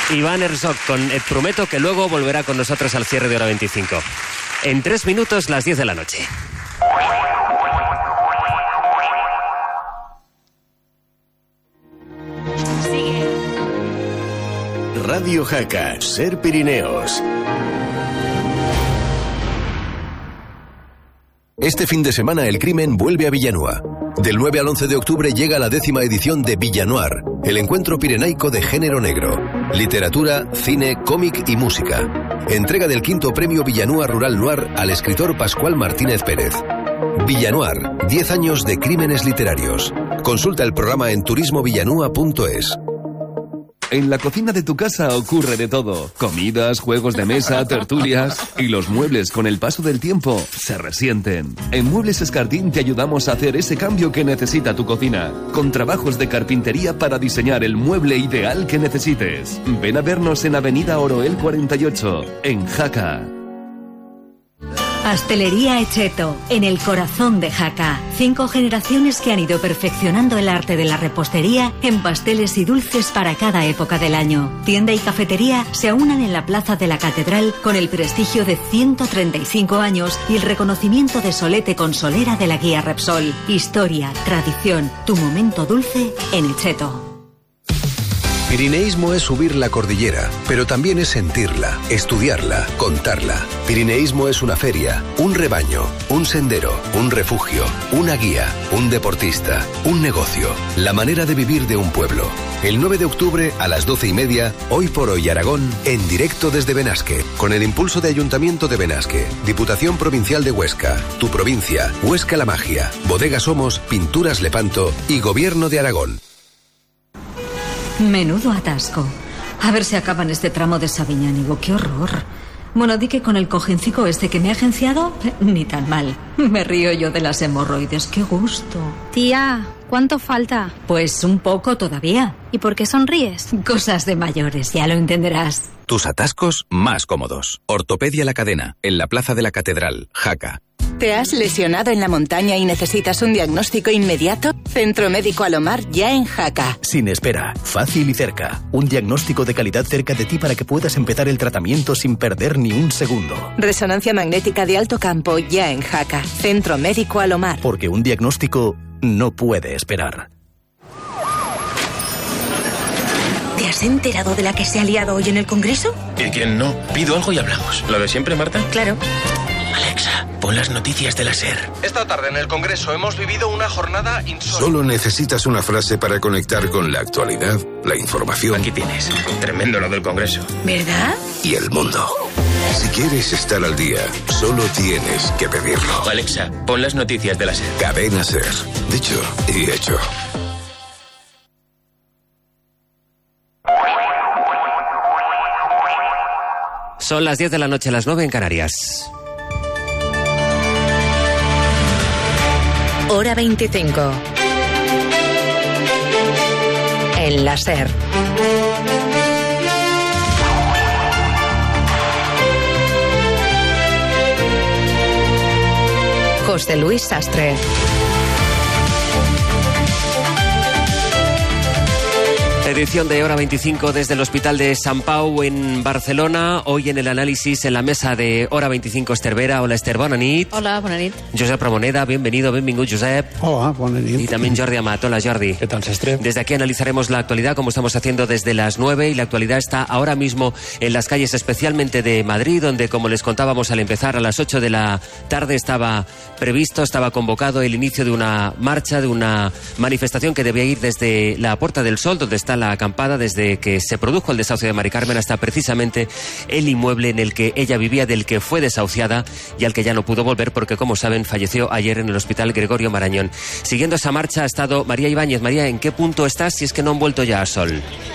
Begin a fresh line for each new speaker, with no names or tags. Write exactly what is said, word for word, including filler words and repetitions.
Iván Herzog con Et Prometo, que luego volverá con nosotros al cierre de Hora veinticinco. En tres minutos, las diez de la noche.
Radio Jaca, Ser Pirineos. Este fin de semana el crimen vuelve a Villanueva. Del nueve al once de octubre llega la décima edición de Villanoir, el encuentro pirenaico de género negro. Literatura, cine, cómic y música. Entrega del quinto premio Villanoir Rural Noir al escritor Pascual Martínez Pérez. Villanoir, diez años de crímenes literarios. Consulta el programa en turismo villanua punto es.
En la cocina de tu casa ocurre de todo. Comidas, juegos de mesa, tertulias. Y los muebles con el paso del tiempo se resienten. En Muebles Escartín te ayudamos a hacer ese cambio que necesita tu cocina. Con trabajos de carpintería para diseñar el mueble ideal que necesites. Ven a vernos en Avenida Oroel cuarenta y ocho, en Jaca.
Pastelería Echeto, en el corazón de Jaca. Cinco generaciones que han ido perfeccionando el arte de la repostería en pasteles y dulces para cada época del año. Tienda y cafetería se aunan en la Plaza de la Catedral con el prestigio de ciento treinta y cinco años y el reconocimiento de Solete Consolera de la Guía Repsol. Historia, tradición, tu momento dulce en Echeto.
Pirineísmo es subir la cordillera, pero también es sentirla, estudiarla, contarla. Pirineísmo es una feria, un rebaño, un sendero, un refugio, una guía, un deportista, un negocio, la manera de vivir de un pueblo. El nueve de octubre a las doce y media, Hoy por Hoy Aragón, en directo desde Benasque, con el impulso de Ayuntamiento de Benasque, Diputación Provincial de Huesca, Tu Provincia, Huesca La Magia, Bodega Somos, Pinturas Lepanto y Gobierno de Aragón.
Menudo atasco. A ver si acaban este tramo de Sabiñánigo. ¡Qué horror! Bueno, di que con el cojincico este que me ha agenciado, eh, ni tan mal. Me río yo de las hemorroides. ¡Qué gusto!
Tía, ¿cuánto falta?
Pues un poco todavía.
¿Y por qué sonríes?
Cosas de mayores, ya lo entenderás.
Tus atascos más cómodos. Ortopedia La Cadena, en la Plaza de la Catedral, Jaca.
¿Te has lesionado en la montaña y necesitas un diagnóstico inmediato? Centro Médico Alomar, ya en Jaca.
Sin espera, fácil y cerca. Un diagnóstico de calidad cerca de ti para que puedas empezar el tratamiento sin perder ni un segundo.
Resonancia magnética de alto campo, ya en Jaca. Centro Médico Alomar.
Porque un diagnóstico no puede esperar.
¿Te has enterado de la que se ha liado hoy en el Congreso?
¿Y quién no? Pido algo y hablamos. ¿Lo de siempre, Marta?
Claro.
Alexa, pon las noticias de la SER.
Esta tarde en el Congreso hemos vivido una jornada insólita.
Solo necesitas una frase para conectar con la actualidad, la información.
Aquí tienes. Tremendo lo del Congreso.
¿Verdad?
Y el mundo. Si quieres estar al día, solo tienes que pedirlo.
Alexa, pon las noticias de la SER.
Cadena SER. Dicho y hecho.
Son las diez de la noche, las nueve en Canarias.
Hora veinticinco. En la SER. José Luis Sastre.
Edición de Hora veinticinco desde el Hospital de Sant Pau en Barcelona. Hoy en el análisis en la mesa de Hora veinticinco Esther Vera. Hola Esther, bona nit.
Hola, bona nit.
Josep Ramoneda, bienvenido, benvingut Josep.
Hola, buena nit.
Y también Jordi Amat. Hola Jordi.
¿Qué tal, Sastre?
Desde aquí analizaremos la actualidad como estamos haciendo desde las nueve y la actualidad está ahora mismo en las calles especialmente de Madrid, donde como les contábamos al empezar a las ocho de la tarde estaba previsto, estaba convocado el inicio de una marcha, de una manifestación que debía ir desde la Puerta del Sol, donde está la acampada, desde que se produjo el desahucio de Mari Carmen hasta precisamente el inmueble en el que ella vivía, del que fue desahuciada y al que ya no pudo volver porque, como saben, falleció ayer en el Hospital Gregorio Marañón. Siguiendo esa marcha ha estado María Ibáñez. María, ¿en qué punto estás si es que no han vuelto ya a sol?